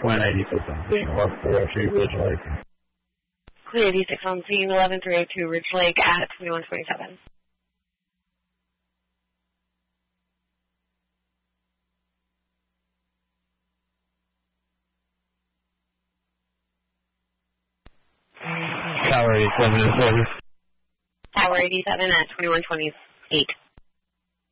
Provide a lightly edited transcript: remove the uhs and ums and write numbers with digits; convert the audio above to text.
186 on scene, 143 Ridge Lake. Clear 86 on scene, 11302 Ridge Lake at 2127. Tower 87 is over. Tower 87 at 2128.